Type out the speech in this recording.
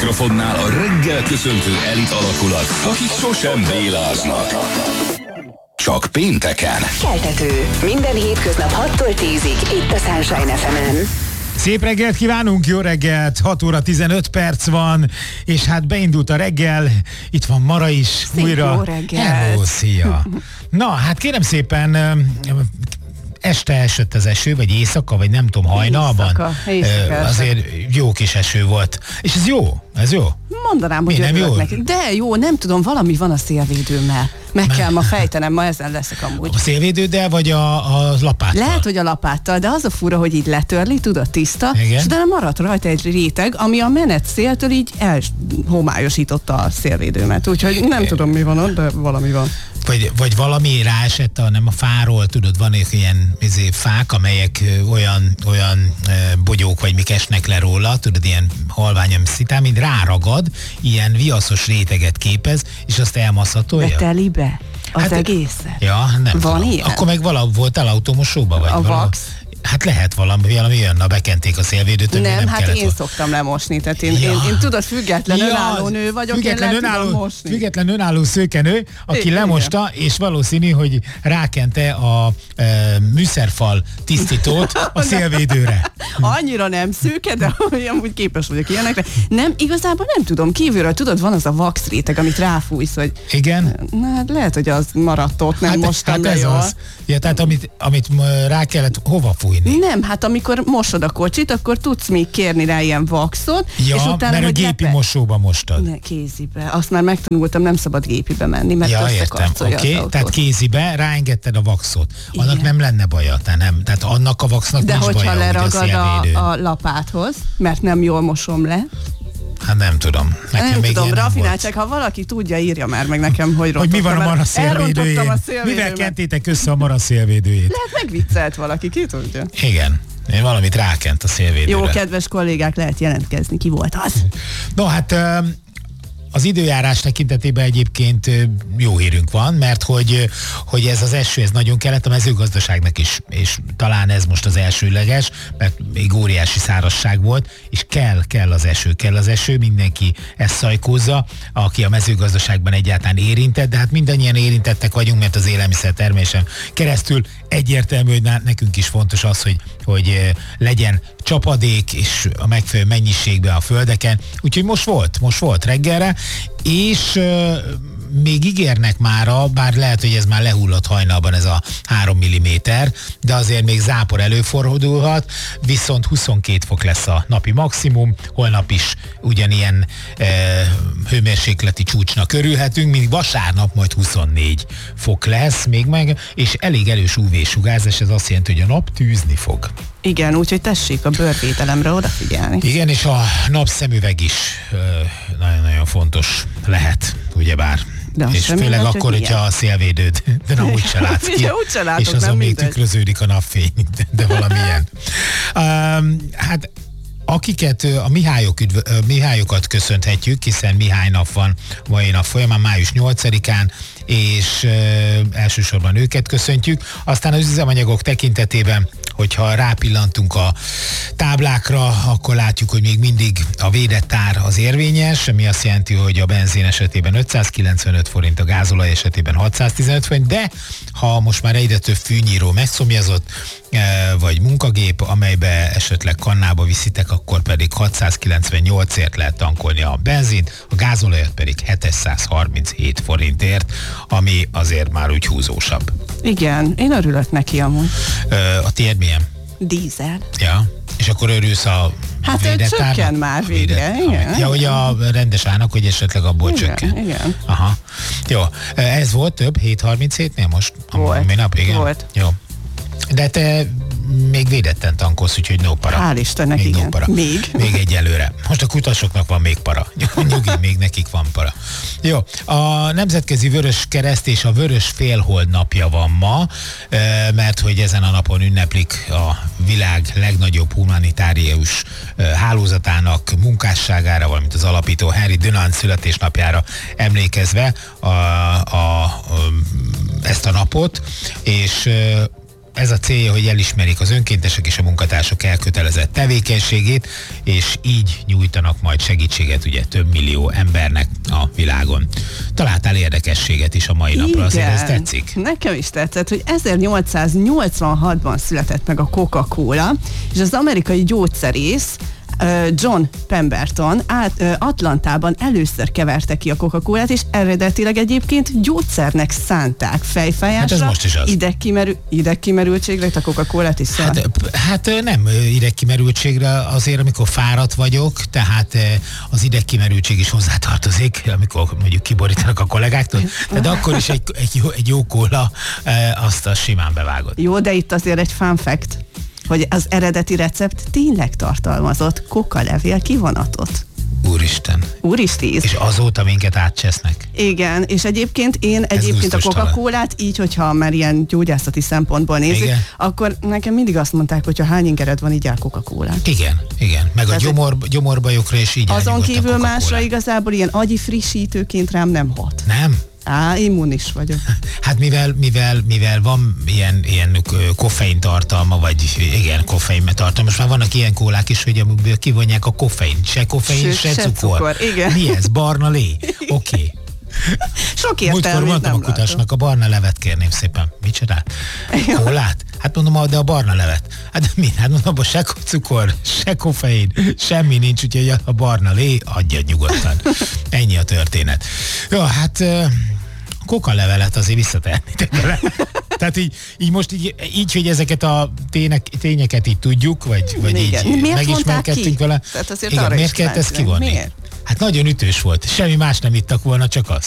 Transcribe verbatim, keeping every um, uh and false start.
mikrofonnál a reggel köszöntő elit alakulat, akik sosem béláznak. Csak pénteken. Keltető. Minden hétköznap hattól tízig itt a Sunshine ef emen. Szép reggelt kívánunk, jó reggelt, hat óra tizenöt perc van, és hát beindult a reggel, itt van Mara is, Szép újra. Jó reggelt. Hello, szia. Na, hát kérem szépen, este esett az eső, vagy éjszaka, vagy nem tudom, hajnalban. Éjszaka, éjszaka Azért jó kis eső volt. És ez jó, ez jó. Mondanám, hogy nem örülök jó? neki. De jó, nem tudom, valami van a szélvédőmmel. Meg kell ma fejtenem, ma ezen leszek amúgy. A szélvédőddel, vagy a, a lapáttal? Lehet, hogy a lapáttal, de az a fura, hogy így letörli, tudod, tiszta, igen? és utána maradt rajta egy réteg, ami a menet széltől így elhomályosította a szélvédőmet. Úgyhogy nem tudom, mi van ott, de valami van. Vagy, vagy valami ráesett, a, nem a fáról, tudod, van ilyen izé, fák, amelyek ö, olyan, olyan ö, bogyók, vagy mik esnek le róla, tudod, ilyen halvány, ami szitán, mint ráragad, ilyen viaszos réteget képez, és azt elmaszatolja. De telibe az Hát, egészen. Ja, nem Van tudom. ilyen? Akkor meg vala, voltál automosóba? Vagy A valahol? vax? Hát lehet valami, valami jön, na bekenték a szélvédőt, Nem, nem hát kellett én volna. szoktam lemosni, tehát én, Ja. én, én tudod, független Ja, önálló nő vagyok, független én le önálló, tudom mosni. Független önálló szőkenő, aki Igen. lemosta, és valószínű, hogy rákente a e, műszerfal tisztítót a szélvédőre. Annyira nem szőke, de amúgy képes vagyok ilyenekre. Nem, igazából nem tudom, kívülről tudod, van az a vax réteg, amit ráfújsz, hogy Igen? na, hát lehet, hogy az maradt ott, nem Hát, mostam hát le ez jól. az. Ja, tehát amit, amit rá kellett, hova fújni? Nem, hát amikor mosod a kocsit, akkor tudsz még kérni rá ilyen vaxot, Ja, és utána, mert a hogy gépi lepe- mosóba mostad. Ne, kézibe. Azt már megtanultam, nem szabad gépibe menni, mert Ja, értem, összekarcolja oké. az Okay. autót. Tehát kézibe ráengedted a vaxot. Annak Igen. nem lenne baja, te nem. Tehát annak a vaxnak De nincs hogyha baja, leragad hogy a a, szélvédő. a lapáthoz, mert nem jól mosom le, Hát nem tudom. Nekem nem még tudom, ilyen nem volt. rafináltság, ha valaki tudja, írja már meg nekem, hogy Hogy mi van a rontottam mara el. szélvédőjén? Elrontottam a Mivel szélvédőmet. kentétek össze a mara szélvédőjét? Lehet megviccelt valaki, ki tudja. Igen. Én valamit rákent a szélvédőre. Jó, kedves kollégák, lehet jelentkezni, ki volt az? No, hát öm, az időjárás tekintetében egyébként ö, jó hírünk van, mert hogy, hogy ez az eső, ez nagyon kellett a mezőgazdaságnak is, és talán ez most az elsőleges, mert még óriási szárazság volt, és kell, kell az eső, kell az eső, mindenki ezt szajkózza, aki a mezőgazdaságban egyáltalán érintett, de hát mindannyian érintettek vagyunk, mert az élelmiszertermésen keresztül egyértelmű, hogy nekünk is fontos az, hogy, hogy legyen csapadék, és a megfelelő mennyiségben a földeken, úgyhogy most volt, most volt reggelre, és euh, még ígérnek mára, bár lehet, hogy ez már lehullott hajnalban ez a három milliméter, de azért még zápor előfordulhat, viszont huszonkét fok lesz a napi maximum, holnap is ugyanilyen e, hőmérsékleti csúcsnak örülhetünk, míg vasárnap majd huszonnégy fok lesz még meg, és elég erős ú vé-sugárzás, ez azt jelenti, hogy a nap tűzni fog. Igen, úgyhogy tessék a bőrvételemre odafigyelni. Igen, és a napszemüveg is ö, nagyon-nagyon fontos lehet, ugyebár. De az és sem főleg mindegy, akkor, hogy hogyha a szélvédőd, de nem úgy se látsz ki. Ugye, úgy se látok, és azon nem még mindegy. tükröződik a napfény, de, de valamilyen. um, hát akiket a Mihályok üdv, Mihályokat köszönhetjük, hiszen Mihály nap van mai nap folyamán, május nyolcadikán, és ö, elsősorban őket köszöntjük. Aztán az üzemanyagok tekintetében, hogyha rápillantunk a táblákra, akkor látjuk, hogy még mindig a védett ár az érvényes, ami azt jelenti, hogy a benzin esetében ötszázkilencvenöt forint, a gázolaj esetében hatszáztizenöt forint, de ha most már egyre több fűnyíró megszomjazott, vagy munkagép, amelybe esetleg kannába viszitek, akkor pedig hatszázkilencvennyolcért lehet tankolni a benzint, a gázolajat pedig hétszázharminchét forintért, ami azért már úgy húzósabb. Igen, én örülök neki amúgy. A tiéd milyen? Dízel. Ja, és akkor örülsz a Hát védett csökken árnak? már végre, Védett, igen. Ja, hogy a rendes árnak, hogy esetleg abból Igen, csökken. igen. Aha. Jó, ez volt több, hét harminchétnél most? A Volt, mai nap, igen? volt. Jó. De te még védetten tankolsz, úgyhogy no para. Hál' Istennek, még igen. No para. Még. Még egyelőre. Most a kutasoknak van még para. Nyugi, még nekik van para. Jó, a Nemzetközi Vörös Kereszt és a Vörös Félhold napja van ma, mert hogy ezen a napon ünneplik a világ legnagyobb humanitárius hálózatának munkásságára, valamint az alapító Henry Dunant születésnapjára emlékezve a, a, a, ezt a napot, és ez a célja, hogy elismerik az önkéntesek és a munkatársak elkötelezett tevékenységét, és így nyújtanak majd segítséget ugye több millió embernek a világon. Találtál érdekességet is a mai napra, Igen. azért ez tetszik? Nekem is tetszett, hogy ezernyolcszáznyolcvanhatban született meg a Coca-Cola, és az amerikai gyógyszerész John Pemberton át, Atlantában először keverte ki a Coca-Colát, és eredetileg egyébként gyógyszernek szánták fejfájásra. Hát ez most is az. Idegkimerül, idegkimerültségre a Coca-Colát is szól. Hát, hát nem idegkimerültségre, azért, amikor fáradt vagyok, tehát az idegkimerültség is hozzátartozik, amikor mondjuk kiborítanak a kollégáktól, de akkor is egy, egy, jó, egy jó kóla azt a simán bevágott. Jó, de itt azért egy fun fact, hogy az eredeti recept tényleg tartalmazott kokalevél kivonatot. Úristen. Úristíz. És azóta minket átcsesznek. Igen, és egyébként én Ez egyébként a gusztustalan. Coca-Colát így, hogyha már ilyen gyógyászati szempontból nézzük, Igen. akkor nekem mindig azt mondták, hogy ha hány ingered van, így áll Coca-Colát. Igen, igen. Meg Tehát a gyomor, gyomorbajokra is így Azon elnyugodt a kívül Coca-Cola. másra igazából ilyen agyi frissítőként rám nem hat. Nem? Á, immunis vagyok. Hát mivel, mivel, mivel van ilyen, ilyen koffein tartalma, vagy igen, koffein tartalma, most már vannak ilyen kólák is, hogy amiből kivonják a koffein. Se koffein, Sőt, se, se cukor. cukor, igen. Mi ez? Barna lé? Oké. Okay. Sok Múltkor értelmét mondtam nem a kutasnak, a barna levet kérném szépen. Mit csinál? Kólát? Hát mondom, de a barna levet. Hát mi? Hát mondom, abban se cukor, se koffein, semmi nincs, úgyhogy a barna lé, adja nyugodtan. Ennyi a történet. Jó, hát kokalevelet azért visszatehetnétek vele. Tehát így, így most így, így, hogy ezeket a tények, tényeket így tudjuk, vagy, vagy így Miért megismerkedtünk vele. Tehát azért Igen, arra miért is kellett ezt kíváncsi vagyok. kivonni? Miért? Hát nagyon ütős volt. Semmi más nem ittak volna, csak az.